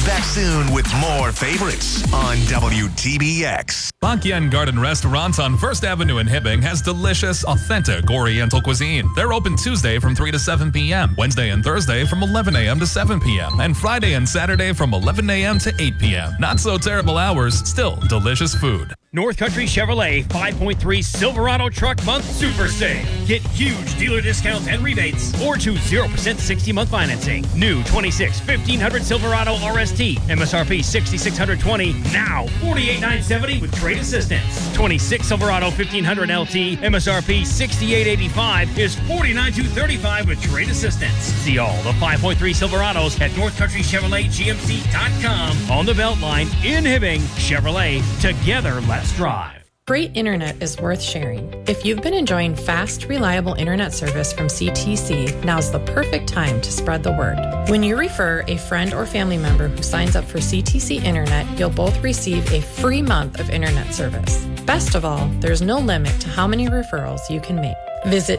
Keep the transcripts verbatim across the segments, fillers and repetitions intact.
Back soon with more favorites on W T B X. Bangyan Garden Restaurant on First Avenue in Hibbing has delicious, authentic Oriental cuisine. They're open Tuesday from three to seven p.m., Wednesday and Thursday from eleven a.m. to seven p.m., and Friday and Saturday from eleven a.m. to eight p.m. Not so terrible hours, still delicious food. North Country Chevrolet five point three Silverado Truck Month Super Save. Get huge dealer discounts and rebates or choose zero percent sixty-month financing. New twenty-six fifteen hundred Silverado R S T. M S R P six thousand six hundred twenty dollars. Now forty-eight thousand nine hundred seventy dollars with trade assistance. twenty-six Silverado fifteen hundred L T. M S R P sixty-eight thousand eighty-five dollars is forty-nine thousand two hundred thirty-five dollars with trade assistance. See all the five point three Silverados at North Country Chevrolet G M C dot com. On the Beltline in Hibbing, Chevrolet. Together, let's drive. Great internet is worth sharing. If you've been enjoying fast, reliable internet service from C T C, now's the perfect time to spread the word. When you refer a friend or family member who signs up for C T C Internet, you'll both receive a free month of internet service. Best of all, there's no limit to how many referrals you can make. Visit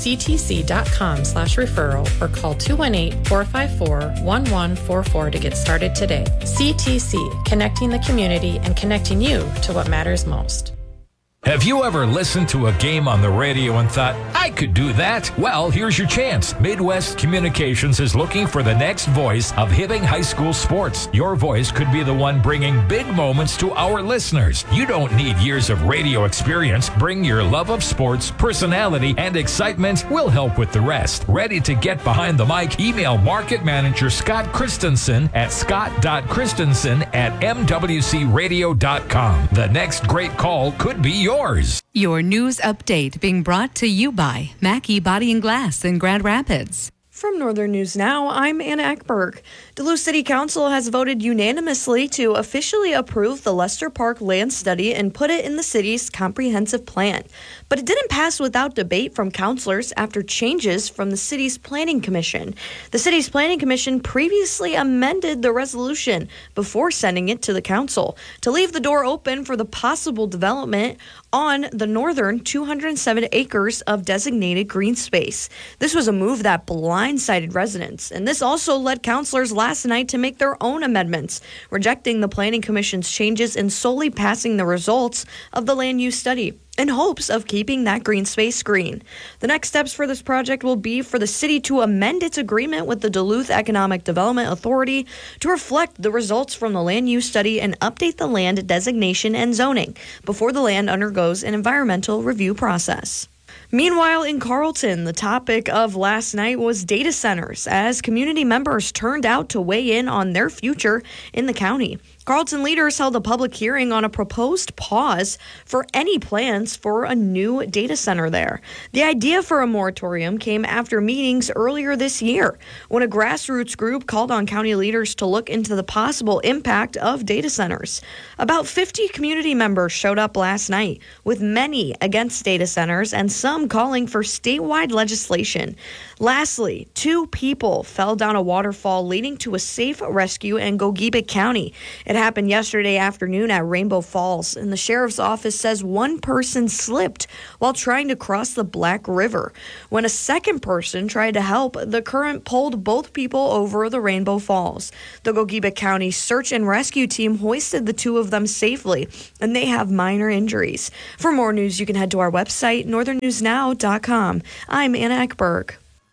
goctc.com slash referral or call two one eight, four five four, one one four four to get started today. C T C, connecting the community and connecting you to what matters most. Have you ever listened to a game on the radio and thought, I could do that? Well, here's your chance. Midwest Communications is looking for the next voice of Hibbing High School sports. Your voice could be the one bringing big moments to our listeners. You don't need years of radio experience. Bring your love of sports, personality, and excitement. We'll help with the rest. Ready to get behind the mic? Email Market Manager Scott Christensen at scott.christensen at m w c radio dot com. The next great call could be yours. Yours. Your news update being brought to you by Mackey Body and Glass in Grand Rapids. From Northern News Now, I'm Anna Eckberg. Duluth City Council has voted unanimously to officially approve the Lester Park land study and put it in the city's comprehensive plan. But it didn't pass without debate from councilors after changes from the city's planning commission. The city's planning commission previously amended the resolution before sending it to the council to leave the door open for the possible development on the northern two hundred seven acres of designated green space. This was a move that blindsided residents, and this also led councilors last night to make their own amendments, rejecting the Planning Commission's changes and solely passing the results of the land use study in hopes of keeping that green space green. The next steps for this project will be for the city to amend its agreement with the Duluth Economic Development Authority to reflect the results from the land use study and update the land designation and zoning before the land undergoes an environmental review process. Meanwhile, in Carlton, the topic of last night was data centers as community members turned out to weigh in on their future in the county. Carlton leaders held a public hearing on a proposed pause for any plans for a new data center there. The idea for a moratorium came after meetings earlier this year when a grassroots group called on county leaders to look into the possible impact of data centers. About fifty community members showed up last night, with many against data centers and some calling for statewide legislation. Lastly, two people fell down a waterfall leading to a safe rescue in Gogebic County. It happened yesterday afternoon at Rainbow Falls, and the sheriff's office says one person slipped while trying to cross the Black River. When a second person tried to help, the current pulled both people over the Rainbow Falls. The Gogebic County search and rescue team hoisted the two of them safely, and they have minor injuries. For more news, you can head to our website, northern news now dot com. I'm Anna Eckberg.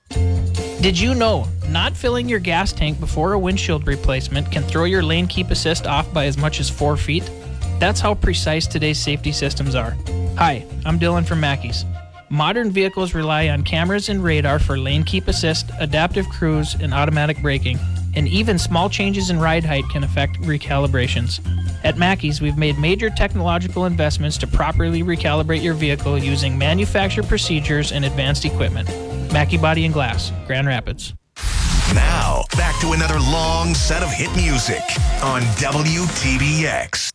Did you know not filling your gas tank before a windshield replacement can throw your lane keep assist off by as much as four feet? That's how precise today's safety systems are. Hi, I'm Dylan from Mackey's. Modern vehicles rely on cameras and radar for lane keep assist, adaptive cruise, and automatic braking, and even small changes in ride height can affect recalibrations. At Mackey's, we've made major technological investments to properly recalibrate your vehicle using manufacturer procedures and advanced equipment. Mackey Body and Glass, Grand Rapids. Now, back to another long set of hit music on W T B X.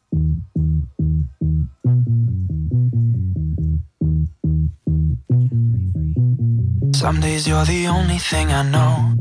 Some days you're the only thing I know.